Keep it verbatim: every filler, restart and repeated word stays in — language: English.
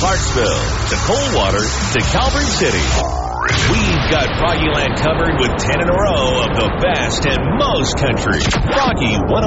Clarksville to Coldwater to Calvert City. We've got Froggyland covered with ten in a row of the best and most country. Froggy one oh